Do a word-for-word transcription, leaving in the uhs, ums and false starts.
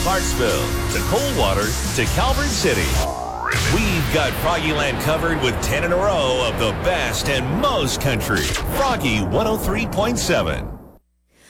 Clarksville to Coldwater to Calvert City. We've got Froggyland covered with ten in a row of the best and most country. Froggy one oh three point seven.